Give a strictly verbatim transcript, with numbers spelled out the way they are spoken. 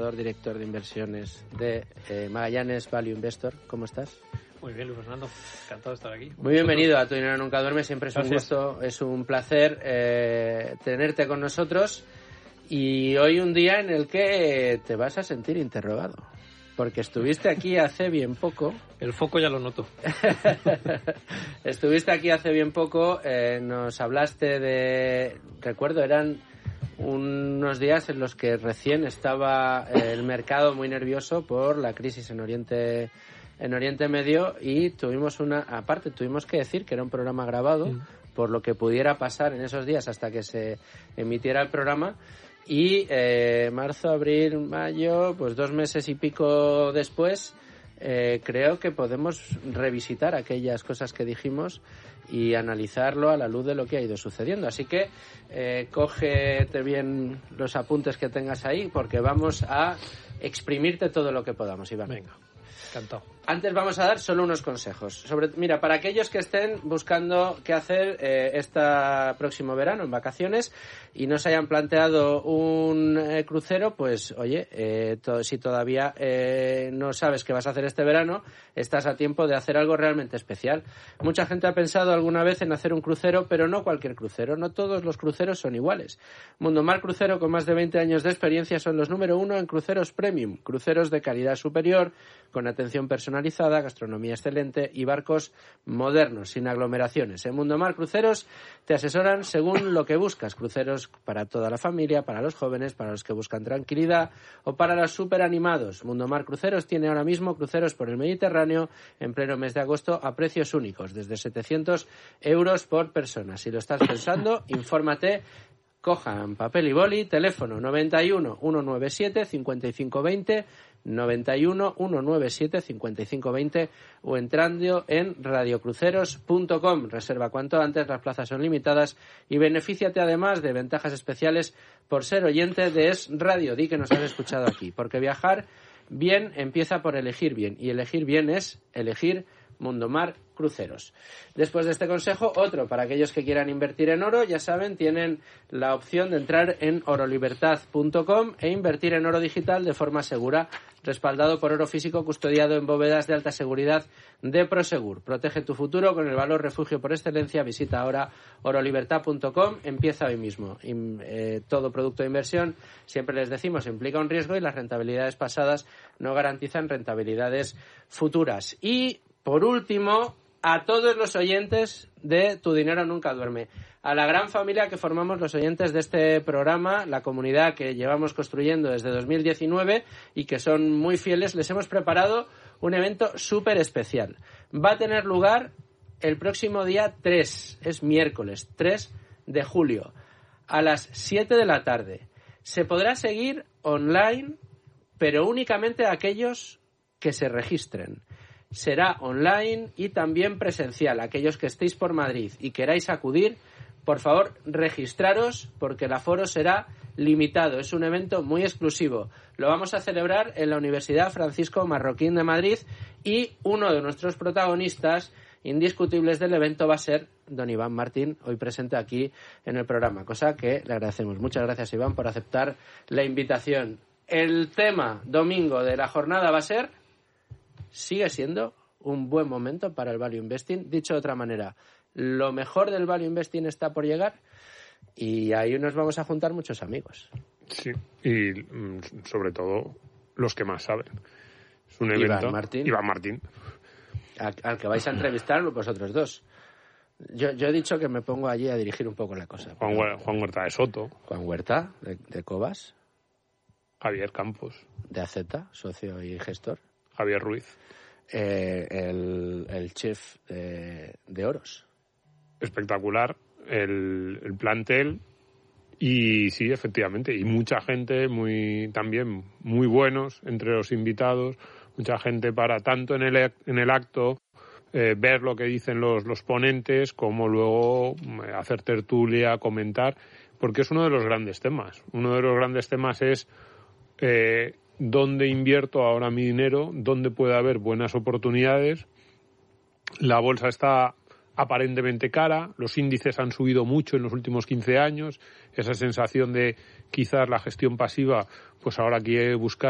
fundador, director de inversiones de eh, Magallanes Value Investor. ¿Cómo estás? Muy bien, Luis Fernando. Encantado de estar aquí. Muy bienvenido a Tu Dinero Nunca Duerme. Siempre es un Gracias. gusto, es un placer eh, tenerte con nosotros. Y hoy un día en el que te vas a sentir interrogado. Porque estuviste aquí hace bien poco. El foco ya lo noto. Estuviste aquí hace bien poco, eh, nos hablaste de... Recuerdo, eran unos días en los que recién estaba eh, el mercado muy nervioso por la crisis en Oriente en Oriente Medio y tuvimos una... Aparte, tuvimos que decir que era un programa grabado, mm. por lo que pudiera pasar en esos días hasta que se emitiera el programa. Y eh, marzo, abril, mayo, pues dos meses y pico después, eh, creo que podemos revisitar aquellas cosas que dijimos y analizarlo a la luz de lo que ha ido sucediendo. Así que eh, cógete bien los apuntes que tengas ahí porque vamos a exprimirte todo lo que podamos, Iván. Venga, encantado. Antes vamos a dar solo unos consejos. Sobre, mira, para aquellos que estén buscando qué hacer eh, este próximo verano en vacaciones y no se hayan planteado un eh, crucero, pues oye, eh, to- si todavía eh, no sabes qué vas a hacer este verano, estás a tiempo de hacer algo realmente especial. Mucha gente ha pensado alguna vez en hacer un crucero, pero no cualquier crucero. No todos los cruceros son iguales. Mundomar Crucero, con más de veinte años de experiencia, son los número uno en cruceros premium, cruceros de calidad superior, con atención personalizada, gastronomía excelente y barcos modernos, sin aglomeraciones. En Mundomar Cruceros te asesoran según lo que buscas. Cruceros para toda la familia, para los jóvenes, para los que buscan tranquilidad o para los superanimados. Mundomar Cruceros tiene ahora mismo cruceros por el Mediterráneo en pleno mes de agosto a precios únicos, desde setecientos euros por persona. Si lo estás pensando, infórmate. Cojan papel y boli, teléfono noventa y uno, ciento noventa y siete, cincuenta y cinco veinte, noventa y uno, ciento noventa y siete, cincuenta y cinco veinte o entrando en radiocruceros punto com. Reserva cuanto antes, las plazas son limitadas y benefíciate además de ventajas especiales por ser oyente de Es Radio. Di que nos has escuchado aquí, porque viajar bien empieza por elegir bien y elegir bien es elegir Mundomar Cruceros. Después de este consejo, otro para aquellos que quieran invertir en oro, ya saben, tienen la opción de entrar en oro libertad punto com e invertir en oro digital de forma segura, respaldado por oro físico custodiado en bóvedas de alta seguridad de Prosegur. Protege tu futuro con el valor refugio por excelencia. Visita ahora oro libertad punto com. Empieza hoy mismo. Y, eh, todo producto de inversión, siempre les decimos, implica un riesgo y las rentabilidades pasadas no garantizan rentabilidades futuras. Y por último, a todos los oyentes de Tu Dinero Nunca Duerme, a la gran familia que formamos los oyentes de este programa, la comunidad que llevamos construyendo desde dos mil diecinueve y que son muy fieles, les hemos preparado un evento súper especial. Va a tener lugar el próximo día tres, es miércoles tres de julio, a las siete de la tarde. Se podrá seguir online, pero únicamente a aquellos que se registren. Será online y también presencial. Aquellos que estéis por Madrid y queráis acudir, por favor, registraros porque el aforo será limitado. Es un evento muy exclusivo. Lo vamos a celebrar en la Universidad Francisco Marroquín de Madrid y uno de nuestros protagonistas indiscutibles del evento va a ser don Iván Martín, hoy presente aquí en el programa, cosa que le agradecemos. Muchas gracias, Iván, por aceptar la invitación. El tema domingo de la jornada va a ser... Sigue siendo un buen momento para el Value Investing. Dicho de otra manera, lo mejor del Value Investing está por llegar y ahí nos vamos a juntar muchos amigos. Sí, y sobre todo los que más saben. Es un Iván evento... Martín. Iván Martín. Al, al que vais a entrevistar vosotros dos. Yo, yo he dicho que me pongo allí a dirigir un poco la cosa. Juan, Huer- Juan Huerta de Soto. Juan Huerta, de, de Cobas. Javier Campos. De A Z, socio y gestor. Javier Ruiz. Eh, el, el chef de, de Oros. Espectacular el, el plantel y sí, efectivamente, y mucha gente muy también muy buenos entre los invitados, mucha gente para tanto en el, en el acto eh, ver lo que dicen los, los ponentes como luego eh, hacer tertulia, comentar, porque es uno de los grandes temas. Uno de los grandes temas es eh, dónde invierto ahora mi dinero, dónde puede haber buenas oportunidades. La bolsa está aparentemente cara, los índices han subido mucho en los últimos quince años, esa sensación de quizás la gestión pasiva, pues ahora quiere buscar